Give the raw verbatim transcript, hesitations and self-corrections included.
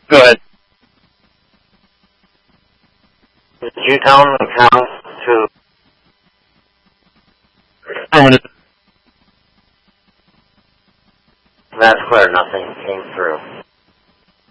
Go ahead. Did you tell them to count to... Affirmative. That's clear, nothing came through.